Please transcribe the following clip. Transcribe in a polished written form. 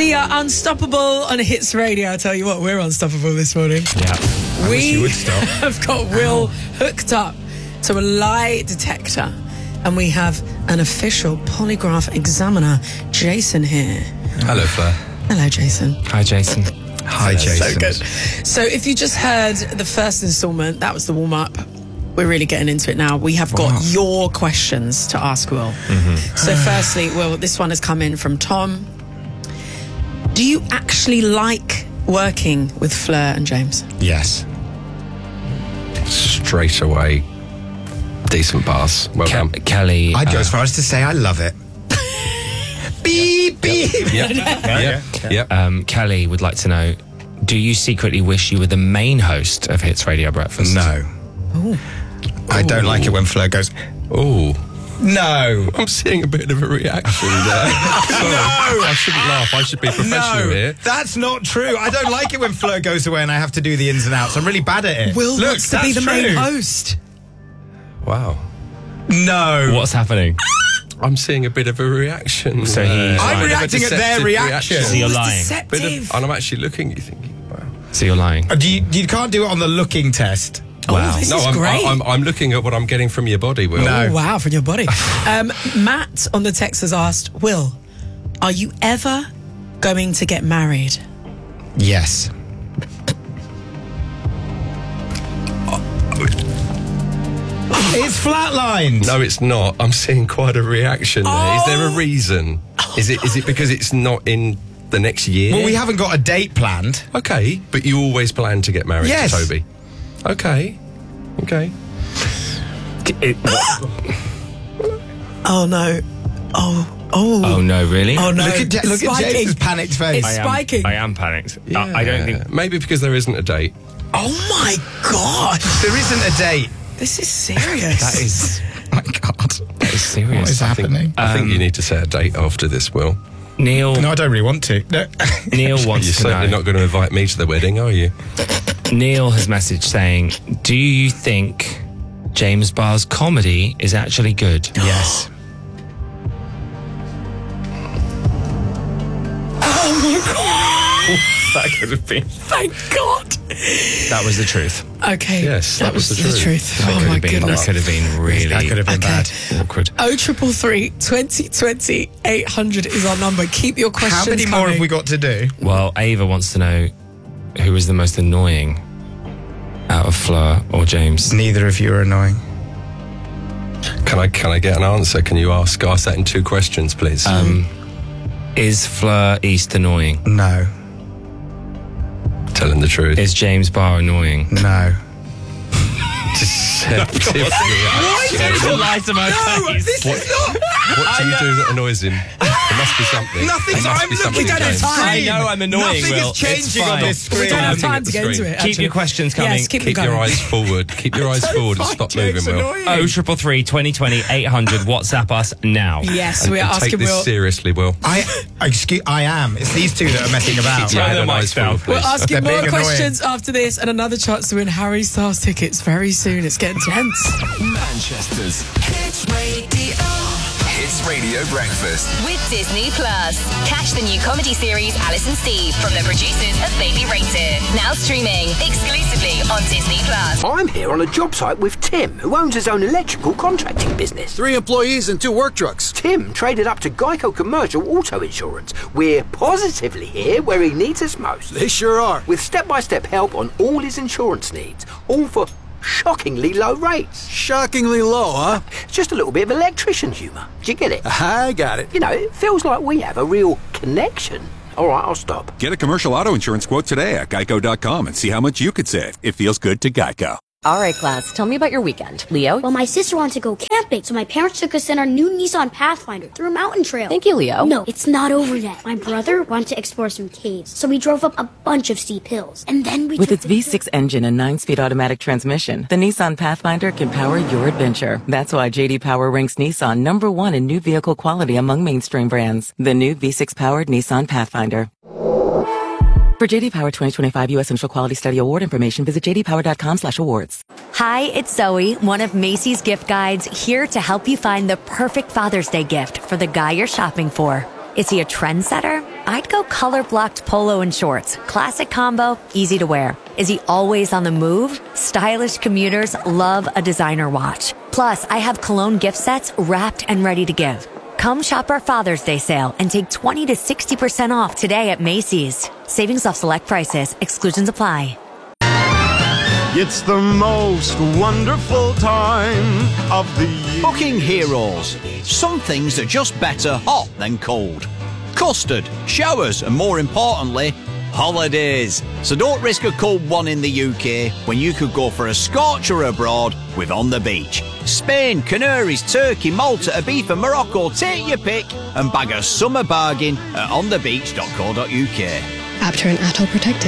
We are unstoppable on Hits Radio. I tell you what, we're unstoppable this morning. Yeah. We would stop. have got Will hooked up to a lie detector, and we have an official polygraph examiner, Jason, here. Hello, Fleur. Hello, Jason. Hi, Jason. Hi, Jason. So good. So if you just heard the first instalment, that was the warm-up. We're really getting into it now. We have got your questions to ask Will. So firstly, Will, this one has come in from Tom. Do you actually like working with Fleur and James? Yes. Straight away. Decent pass. Well done. Kelly. I'd go as far as to say I love it. Beep, beep. Yep. Kelly would like to know, do you secretly wish you were the main host of Hits Radio Breakfast? No. Ooh. I don't like it when Fleur goes, Oh, no. I'm seeing a bit of a reaction there. No, I shouldn't laugh. I should be professional No, here. that's not true. I don't like it when Fleur goes away and I have to do the ins and outs. I'm really bad at it. Will wants to be the main host. Wow. No. What's happening? I'm seeing a bit of a reaction. So he's- I'm Right. reacting at their reaction. So you're lying. Deceptive. And I'm actually looking at you thinking, wow. So you're lying. You can't do it on the looking test. Wow. This No, is I'm, great. I'm looking at what I'm getting from your body, Will. No. Oh, wow, from your body. Matt on the text has asked, Will, are you ever going to get married? Yes. It's flatlined. No, it's not. I'm seeing quite a reaction there. Is there a reason? Is it because it's not in the next year? Well, we haven't got a date planned. Okay, but you always plan to get married Yes. to Toby. Okay. Oh, no. Oh, no, really? Oh, no. Look at Spiking. James's panicked face. It's spiking. I am panicked. I don't think... Maybe because there isn't a date. Oh, my God. There isn't a date. This is serious. That is... Oh my God. That is serious. What is happening? I think you need to set a date after this, Will. Neil... No, I don't really want to. No. Neil wants You're to certainly know... not going to invite me to the wedding, are you? Neil has messaged saying, do you think James Barr's comedy is actually good? Yes. Oh, my God. That could have been... Thank God. That was the truth. Okay. Yes, that was the truth. That Oh, could my have been, goodness. That could have been really... That could have been bad. awkward. 0333 2020 800 is our number. Keep your questions How many more coming. have we got to do? Well, Ava wants to know who is the most annoying out of Fleur or James. Neither of you are annoying. Can I get an answer? Can you ask that in 2 questions, please? Is Fleur East annoying? No. Telling the truth. Is James Barr annoying? No. Deceptive reaction. lie to my face. What do you do that annoys him? There must be something. Nothing's- There must I'm be something, looking- we don't have James. time. I know I'm annoying, Nothing Will. is changing It's on fine. this screen. We don't have Looking time at to the get into screen. it. Keep actually. your questions coming. Yes, keep them Keep your coming. eyes forward. Keep your eyes forward and stop moving, Will. 0333 2020 800. WhatsApp us now. Yes, we are And asking take this Will. seriously, Will. I am. It's these two that are messing about. Keep your head and eyes forward, We're please. asking They're more being annoying. questions after this and another chance to win Harry Styles tickets very soon. It's getting tense. Manchester's Hits Radio. Hits Radio Breakfast. With Disney Plus. Catch the new comedy series Alice and Steve from the producers of Baby Rated. Now streaming exclusively on Disney Plus. I'm here on a job site with Tim, who owns his own electrical contracting business. 3 employees and 2 work trucks. Tim traded up to Geico Commercial Auto Insurance. We're positively here where he needs us most. They sure are. With step-by-step help on all his insurance needs, all for shockingly low rates. Shockingly low, huh? Just a little bit of electrician humour. Do you get it? I got it. You know, it feels like we have a real connection. All right, I'll stop. Get a commercial auto insurance quote today at geico.com and see how much you could save. It feels good to Geico. All right, class, tell me about your weekend. Leo? Well, my sister wanted to go camping, so my parents took us in our new Nissan Pathfinder through a mountain trail. Thank you, Leo. No, it's not over yet. My brother wanted to explore some caves, so we drove up a bunch of steep hills. And then we With its V6 engine and 9-speed automatic transmission, the Nissan Pathfinder can power your adventure. That's why J.D. Power ranks Nissan #1 in new vehicle quality among mainstream brands. The new V6-powered Nissan Pathfinder. For J.D. Power 2025 U.S. Central Quality Study Award information, visit jdpower.com/awards. Hi, it's Zoe, one of Macy's gift guides, here to help you find the perfect Father's Day gift for the guy you're shopping for. Is he a trendsetter, I'd go color-blocked polo and shorts. Classic combo, easy to wear. Is he always on the move? Stylish commuters love a designer watch. Plus, I have cologne gift sets wrapped and ready to give. Come shop our Father's Day sale and take 20 to 60% off today at Macy's. Savings off select prices. Exclusions apply. It's the most wonderful time of the year. Booking heroes. Some things are just better hot than cold. Custard, showers, and more importantly, holidays. So don't risk a cold one in the UK when you could go for a scorcher abroad with On the Beach. Spain, Canaries, Turkey, Malta, Ibiza, Morocco, take your pick and bag a summer bargain at onthebeach.co.uk. App Turn Atoll Protected.